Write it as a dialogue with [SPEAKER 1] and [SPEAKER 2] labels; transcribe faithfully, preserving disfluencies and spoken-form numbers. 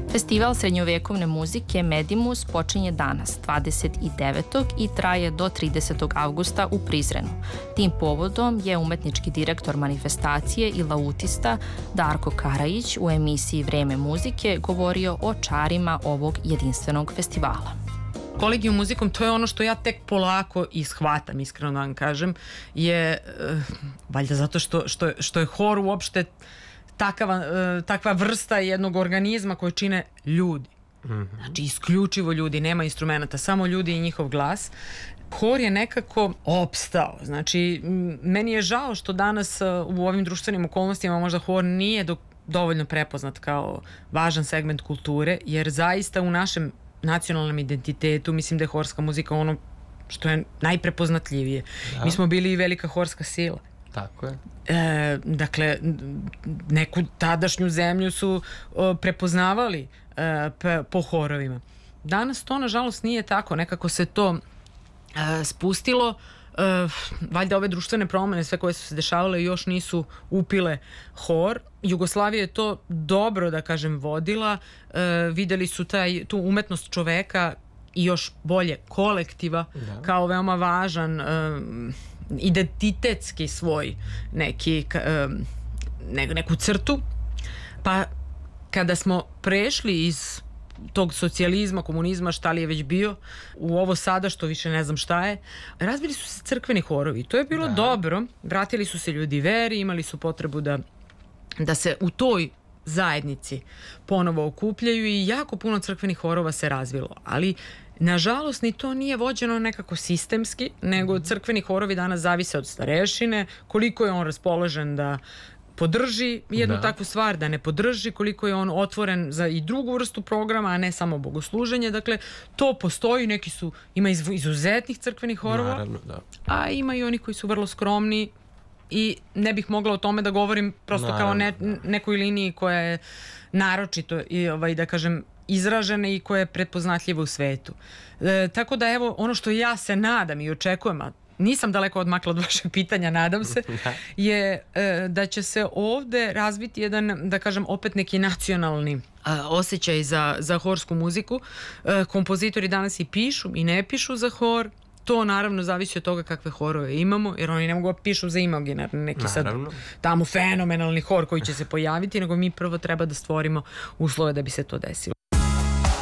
[SPEAKER 1] Festival srednjovekovne muzike Medimus počinje danas, dvadeset devetog i traje do tridesetog avgusta u Prizrenu. Tim povodom je umetnički direktor manifestacije i lautista Darko Karajić u emisiji Vreme muzike govorio o čarima ovog jedinstvenog festivala.
[SPEAKER 2] Kolegijum muzikom, to je ono što ja tek polako ishvatam, iskreno da vam kažem, je valjda zato što, što, što je hor uopšte Takava, takva vrsta jednog organizma koje čine ljudi. Znači, isključivo ljudi, nema instrumenta, samo ljudi i njihov glas. Hor je nekako opstao. Znači, meni je žao što danas u ovim društvenim okolnostima možda hor nije do, dovoljno prepoznat kao važan segment kulture, jer zaista u našem nacionalnom identitetu mislim da je horska muzika ono što je najprepoznatljivije. Da. Mi smo bili i velika horska sila.
[SPEAKER 3] Tako je.
[SPEAKER 2] E, dakle, neku tadašnju zemlju su o, prepoznavali e, pe, po horovima. Danas to, nažalost, nije tako. Nekako se to e, spustilo. E, valjda ove društvene promene, sve koje su se dešavale, još nisu upile hor. Jugoslavija je to dobro, da kažem, vodila. E, videli su taj, tu umetnost čoveka i još bolje kolektiva, da, kao veoma važan e, identitetski svoj neki ne, neku crtu. Pa kada smo prešli iz tog socijalizma, komunizma, šta li je već bio, u ovo sada što više ne znam šta je, razbili su se crkveni horovi. To je bilo da. dobro, vratili su se ljudi veri, imali su potrebu da, da se u toj zajednici ponovo okupljaju i jako puno crkvenih horova se razvilo, ali nažalost ni to nije vođeno nekako sistemski, nego crkveni horovi danas zavise od starešine, koliko je on raspoložen da podrži jednu da. takvu stvar, da ne podrži, koliko je on otvoren za i drugu vrstu programa, a ne samo bogosluženje. Dakle, to postoji, neki su, ima izuzetnih crkvenih horova,
[SPEAKER 3] naravno, da.
[SPEAKER 2] a ima i oni koji su vrlo skromni i ne bih mogla o tome da govorim prosto naravno, kao ne, da. nekoj liniji koja je naročito i ovaj, da kažem, izražene i koje je prepoznatljivo u svetu. E, tako da evo, ono što ja se nadam i očekujem, a nisam daleko odmakla od vašeg pitanja, nadam se, je e, da će se ovde razviti jedan, da kažem, opet neki nacionalni a, osjećaj za, za horsku muziku. E, kompozitori danas i pišu i ne pišu za hor. To naravno zavisi od toga kakve horove imamo, jer oni ne mogu da pišu za imaginarni neki naravno. sad tamo fenomenalni hor koji će se pojaviti, nego mi prvo treba da stvorimo uslove da bi se to desilo.